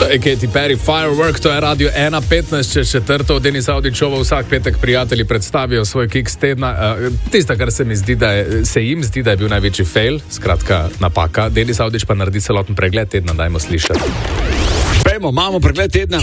To je Katy Perry, Firework, to je Radio 1.15, čez četrto. Denis Avdićova vsak petek prijatelji predstavijo svoj kiks tedna. Tista, kar se jim zdi, da je bil največji fail, skratka napaka. Denis Avdić pa naredi celoten pregled tedna, dajmo slišati. Imamo pregled tedna.